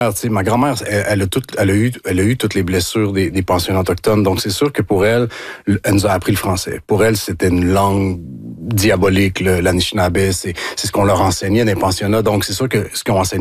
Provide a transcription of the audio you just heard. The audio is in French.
Tu sais, ma grand-mère, elle a eu toutes les blessures des pensionnats autochtones. Donc, c'est sûr que pour elle, elle nous a appris le français. Pour elle, c'était une langue diabolique, l'Anishinaabe. C'est ce qu'on leur enseignait dans les pensionnats. Donc, c'est sûr que ce qu'on enseignait